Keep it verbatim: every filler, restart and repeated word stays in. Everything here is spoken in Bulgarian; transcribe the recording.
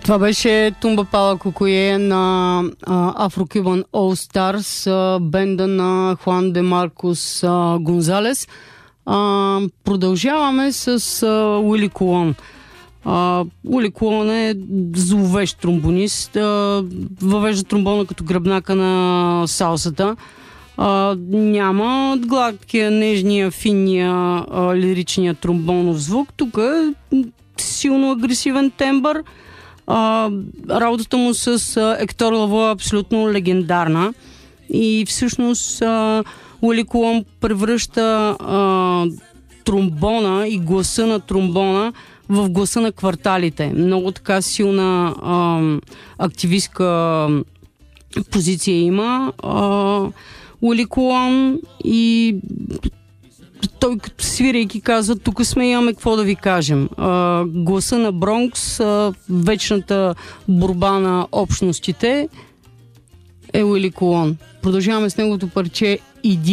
Това беше Тумба Пала Кукуе на Afro-Cuban All Stars, а, бенда на Хуан де Маркос а, Гонзалес. А, продължаваме с а, Уили Колон. А, Уили Колон е зловещ тромбонист. А, въвежда тромбона като гръбнака на салсата. А, няма гладкия, нежния, финния, а, лиричния тромбонов звук. Тук е силно агресивен тембър. А, работата му с а, Ектор Лавой е абсолютно легендарна и всъщност а, Уили Колон превръща а, тромбона и гласа на тромбона в гласа на кварталите. Много така силна а, активистка позиция има а, Уили Колон и той като свирайки казва, тук сме, имаме какво да ви кажем. А, гласа на Бронкс, а, вечната борба на общностите е Уили Колон. Продължаваме с неговото парче Иди.